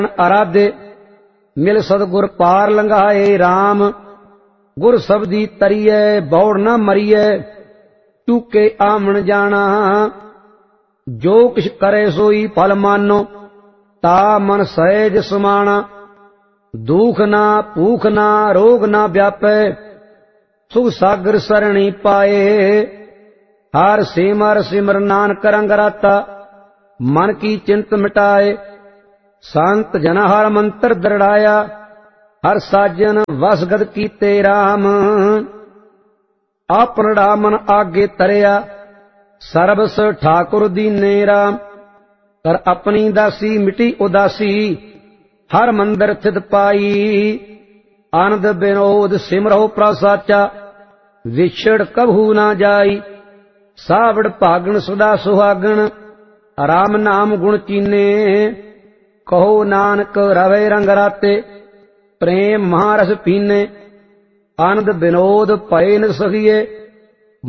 आराधे मिल सतगुर पार लंघाए राम। गुर सबदी तरिए बौड़ न मरिए चूके आमन जाना। जो किछ करे सोई फल मानो ता मन सहज समाना। दुख ना भूख ना रोग ना व्यापे सुख सागर सरणी पाए। हर सिमर सिमर नानक रंग राता मन की चिंत मिटाए। संत जन हर मंत्र दृढ़ाया हर साजन वसगत कीते राम। आपनड़ा मन आगे तरिया सरबस ठाकुर दीने राम। कर अपनी दासी मिटी उदासी हर मंदिर थित पाई। आनंद विनोद सिमरहो प्रसाचा विछड़ कभू ना जाई। सावड़ भागण सदा सुहागण राम नाम गुण चीने। कहो नानक रवे रंग राते प्रेम महारस पीने। आनंद विनोद पए न सहिए